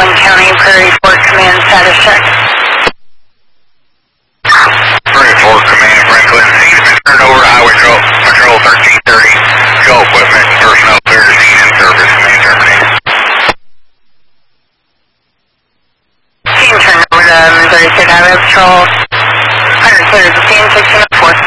Franklin County, Prairie Fort Command, status check. Prairie Fort Command, Franklin. Scene has been turned over to Highway Patrol 1330. Show equipment and personnel clear to scene and service. Command terminated. Scene turned over to Missouri State Highway Patrol. 100 clear to scene, 1604.